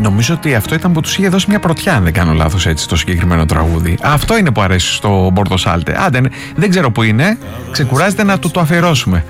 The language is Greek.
Νομίζω ότι αυτό ήταν που τους είχε δώσει μια πρωτιά, αν δεν κάνω λάθος, έτσι, το συγκεκριμένο τραγούδι. Αυτό είναι που αρέσει στο Μπορδοσάλτε. Άντε, δεν ξέρω που είναι. Ξεκουράζεται να του το αφιερώσουμε.